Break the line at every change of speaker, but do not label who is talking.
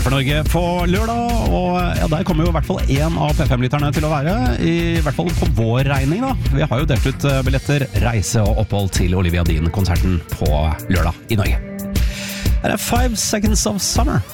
for Norge på lørdag, og ja, der kommer jo i hvert fall en av P5-lytterne til å være, i hvert fall på vår regning da. Vi har jo delt ut billetter, reise og opphold til Olivia Dean-konserten på lørdag i Norge. Her er 5 Seconds of Summer.